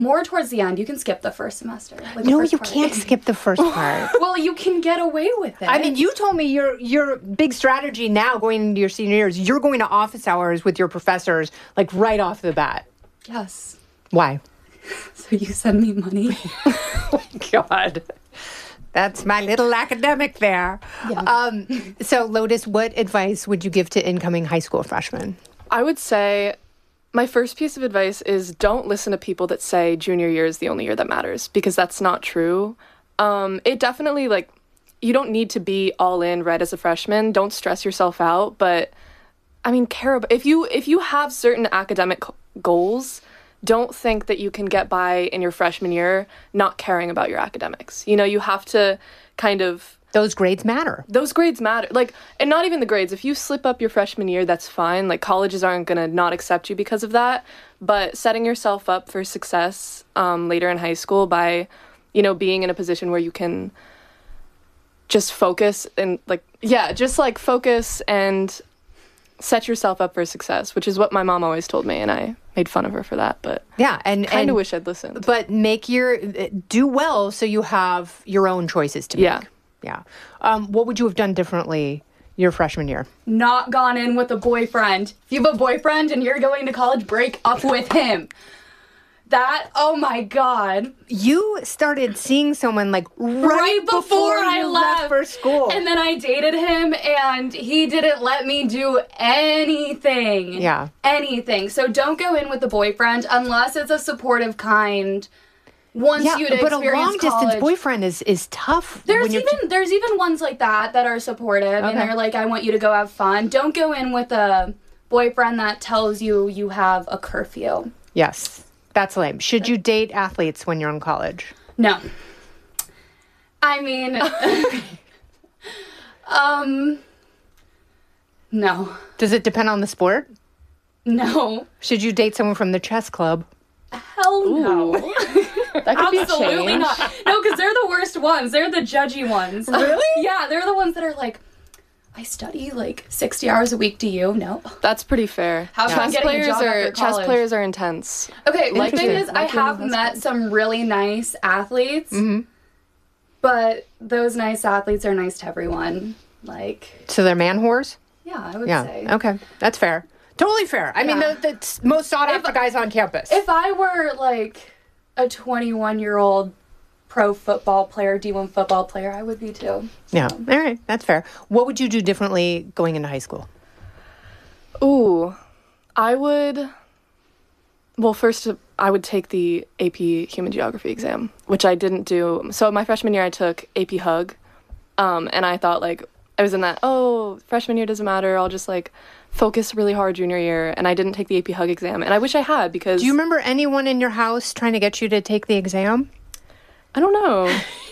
More towards the end. You can skip the first semester. Like No, first you part. can't skip the first part. Well, you can get away with it. I mean, you told me your big strategy now going into your senior years, you're going to office hours with your professors, like right off the bat. Yes. Why? So you send me money. Oh, God. That's my little academic there. Yeah. So, Lotus, what advice would you give to incoming high school freshmen? I would say my first piece of advice is don't listen to people that say junior year is the only year that matters, because that's not true. It definitely, like, you don't need to be all in right as a freshman. Don't stress yourself out. But, I mean, if you have certain academic goals, don't think that you can get by in your freshman year not caring about your academics. You know, you have to kind of... Those grades matter. Those grades matter. Like, and not even the grades. If you slip up your freshman year, that's fine. Like, colleges aren't going to not accept you because of that. But setting yourself up for success later in high school by, you know, being in a position where you can just focus and, like, yeah, just, like, focus and set yourself up for success, which is what my mom always told me, and I made fun of her for that. But yeah, and kind of wish I'd listened. But do well so you have your own choices to make. Yeah. Yeah. What would you have done differently your freshman year? Not gone in with a boyfriend. If you have a boyfriend and you're going to college, break up with him. Oh my God. You started seeing someone like right before I you left for school. And then I dated him and he didn't let me do anything. Yeah. Anything. So don't go in with a boyfriend unless it's a supportive kind. Once you but experience a long distance college. boyfriend is tough. There's even ones like that are supportive and they're like, I want you to go have fun. Don't go in with a boyfriend that tells you you have a curfew. Yes, that's lame. Should you date athletes when you're in college? No. I mean, no. Does it depend on the sport? No. Should you date someone from the chess club? Hell no. That could Absolutely be not. No, because they're the worst ones. They're the judgy ones. Really? Yeah, they're the ones that are like, I study like 60 hours a week. Do you? No. That's pretty fair. How's fun getting a job after chess college? players are intense. Okay, the Like thing you. is, I Like you have in met some really nice athletes, but those nice athletes are nice to everyone. Like, So they're man whores? yeah, I would Yeah. say. Okay. That's fair. Totally fair. I mean, Yeah. the most sought after guys on campus. If I were like a 21-year-old pro football player, D1 football player, I would be too. Yeah. All right. That's fair. What would you do differently going into high school? Ooh, I would... Well, first, I would take the AP Human Geography exam, which I didn't do. So my freshman year, I took AP Hug, and I thought, like, I was in that, freshman year doesn't matter, I'll just, like, focus really hard junior year, and I didn't take the AP Hug exam, and I wish I had, because... Do you remember anyone in your house trying to get you to take the exam? I don't know.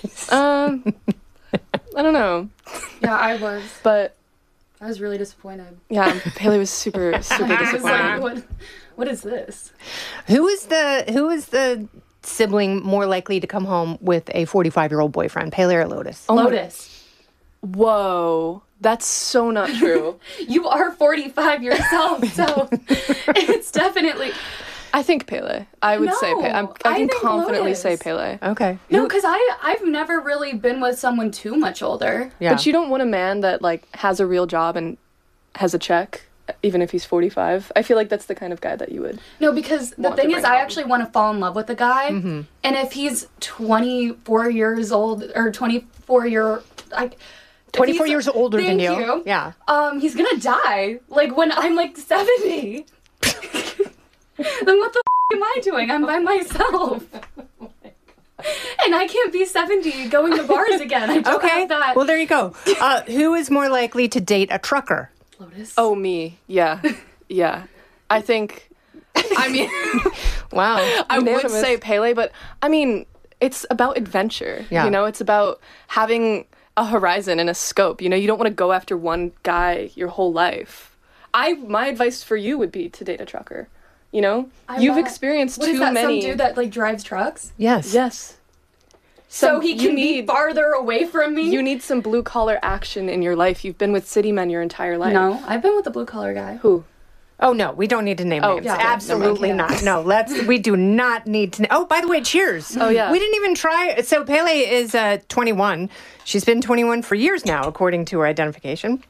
I don't know. Yeah, I was. But, I was really disappointed. yeah, Haley was super I was disappointed. like, what is this? Who is the sibling more likely to come home with a 45-year-old boyfriend, Pele or Lotus? Lotus. Whoa. That's so not true. You are 45 yourself, so it's definitely... I think Pele. I would say Pele. I I can think confidently Lotus. say Pele. Okay. No, because I've never really been with someone too much older. Yeah. But you don't want a man that, like, has a real job and has a check, even if he's 45. I feel like that's the kind of guy that you would. No, because the Want to thing is, bring I home. actually want to fall in love with a guy, and if he's 24 years old, or 24 year... 24 years older than Thank you. you. Yeah. He's gonna die, like, when I'm, like, 70. Then what the am I doing? I'm by myself. And I can't be 70 going to bars again. I don't Okay. have that. Well, there you go. Who is more likely to date a trucker? Lotus. Oh, me. Yeah. Yeah. I think... I mean... Wow. I would Unanimous. say Pele, but, I mean, it's about adventure. Yeah. You know, it's about having a horizon and a scope. You know, you don't want to go after one guy your whole life. My advice for you would be to date a trucker. You know? You've experienced What too is that, many... some dude that, like, drives trucks? Yes. Yes. So he can be farther away from me? You need some blue-collar action in your life. You've been with city men your entire life. No, I've been with a blue-collar guy. Who? Oh no, we don't need to name names. yeah, Absolutely never not. mind. No, we do not need to. Oh, by the way, cheers. Oh, yeah. We didn't even try. So Pele is 21. She's been 21 for years now, according to her identification.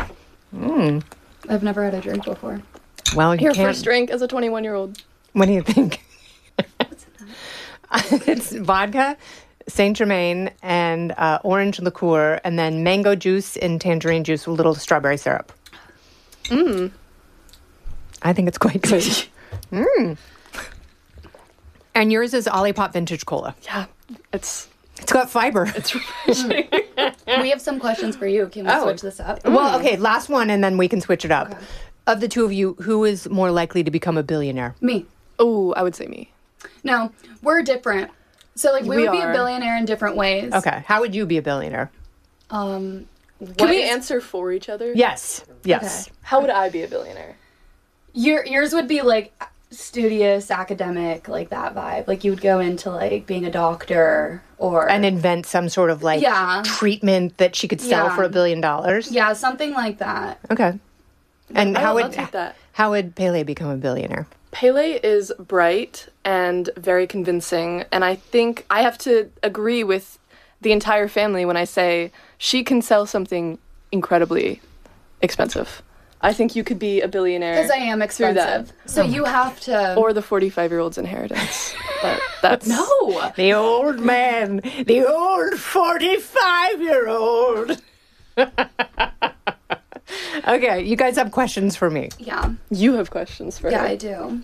I've never had a drink before. Well, you Your can't. first drink as a 21-year-old. What do you think? It's vodka, Saint Germain, and orange liqueur, and then mango juice and tangerine juice with a little strawberry syrup. I think it's quite good. And yours is Olipop Vintage Cola. Yeah, it's got fiber. refreshing. We have some questions for you. Can we switch this up? Well, okay, last one, and then we can switch it up. Okay. Of the two of you, who is more likely to become a billionaire? Me. Oh, I would say me. No, we're different. So, like, we We would be a are. billionaire in different ways. Okay, how would you be a billionaire? Can we answer for each other? Yes, yes. Okay. How would I be a billionaire? Yours would be, like, studious, academic, like, that vibe. Like, you would go into, like, being a doctor or... And invent some sort of like Yeah. treatment that she could sell Yeah. for $1 billion. Yeah, something like that. Okay. And I'll take that. how would Pele become a billionaire? Pele is bright and very convincing, and I think I have to agree with the entire family when I say she can sell something incredibly expensive. I think you could be a billionaire. Because I am through that. expensive. So you have to... Or the 45-year-old's inheritance. But that's... No! The old man, the old 45-year-old. Okay, you guys have questions for me. Yeah. You have questions for Yeah, her. I do.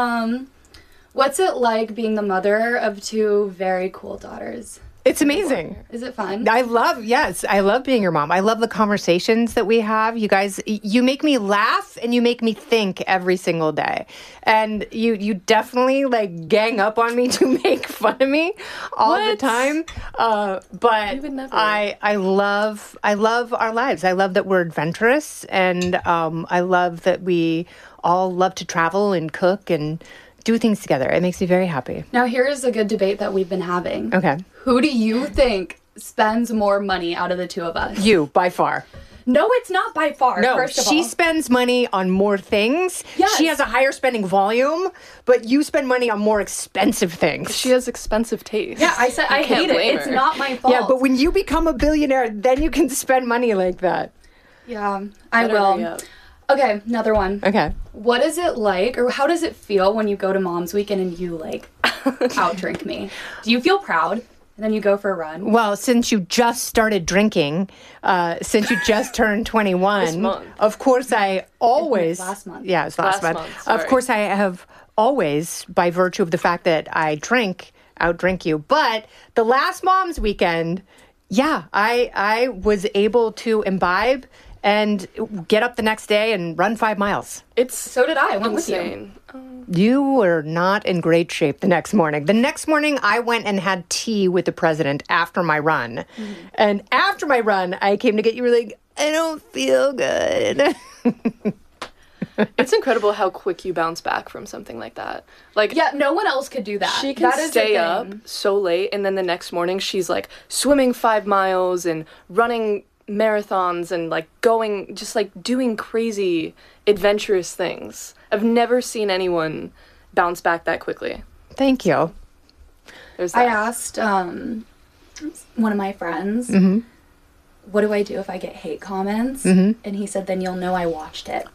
What's it like being the mother of two very cool daughters? It's amazing. Is it fun? I love being your mom. I love the conversations that we have. You guys, you make me laugh and you make me think every single day. And you definitely like gang up on me to make fun of me all the What? time. But You would never. I love our lives. I love that we're adventurous, and I love that we all love to travel and cook and do things together. It makes me very happy. Now, here's a good debate that we've been having. Okay. Who do you think spends more money out of the two of us? You, by far. No, it's not by far. No, first of she all. spends money on more things. Yes. She has a higher spending volume, but you spend money on more expensive things. She has expensive taste. Yeah, I said I can't hate it. blame It's her. not my fault. Yeah, but when you become a billionaire, then you can spend money like that. Yeah, I Better hurry will. up. Okay, another one. Okay. What is it like, or how does it feel when you go to Mom's Weekend and you, like, outdrink me? Do you feel proud? And then you go for a run? Well, since you just started drinking, since you just turned 21, This month. of course I always... Last month. Yeah, it was last Last month. month, Of sorry. course I have always, by virtue of the fact that I drink, outdrink you. But the last Mom's Weekend, yeah, I was able to imbibe and get up the next day and run 5 miles. It's So did I. I went with you. insane. You were not in great shape the next morning. The next morning, I went and had tea with the president after my run. And after my run, I came to get you. Were like, I don't feel good. It's incredible how quick you bounce back from something like that. Like, Yeah, no one else could do that. she can That is the stay thing. up so late, and then the next morning she's like swimming 5 miles and running marathons and like going, just like doing crazy, adventurous things. I've never seen anyone bounce back that quickly. Thank you. There's I that. asked one of my friends, what do I do if I get hate comments? And he said, then you'll know I watched it.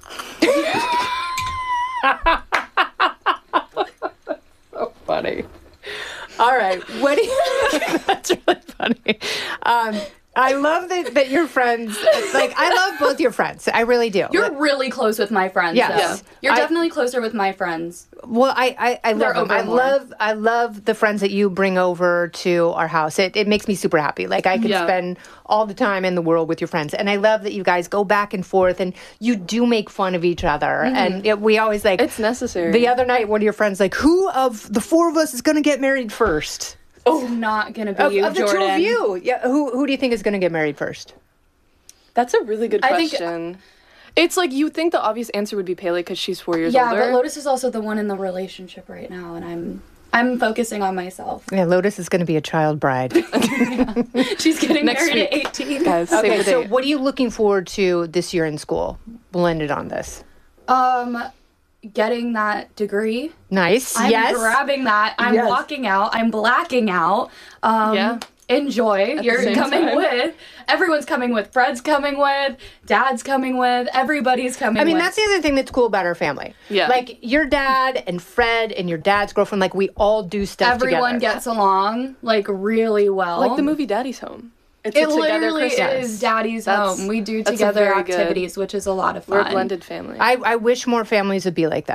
Funny. All right. What do you... That's really funny. I love that your friends... Like, I love both your friends. I really do. You're really close with my friends, Yes. though. You're I- definitely closer with my friends. Well, I They're love them. I over more. love the friends that you bring over to our house. It makes me super happy. Like I can Yeah. spend all the time in the world with your friends, and I love that you guys go back and forth, and you do make fun of each other. And we always like. It's necessary. The other night, one of your friends like, "Who of the four of us is going to get married first?" It's not going to be you, Of the Jordan. two of you, yeah. Who do you think is going to get married first? That's a really good I think- question. It's like you think the obvious answer would be Pele because she's 4 years Yeah, older. but Lotus is also the one in the relationship right now, and I'm focusing on myself. Yeah, Lotus is going to be a child bride. She's getting Next married week. at 18. Guys, save Okay, the so date. what are you looking forward to this year in school? Blended on this. getting that degree. Nice. I'm yes. grabbing that. I'm Yes. walking out. I'm blacking out. Yeah. Enjoy. You're same coming time. with. Everyone's coming with. Fred's coming with. Dad's coming with. Everybody's coming I mean, with. that's the other thing that's cool about our family. Yeah. Like your dad and Fred and your dad's girlfriend, like we all do stuff Everyone together. gets along like really well. Like the movie Daddy's Home. It's It a together literally Christmas. is Daddy's That's- home. We do that's a together very good- activities, which is a lot of fun. We're a blended family. I wish more families would be like that.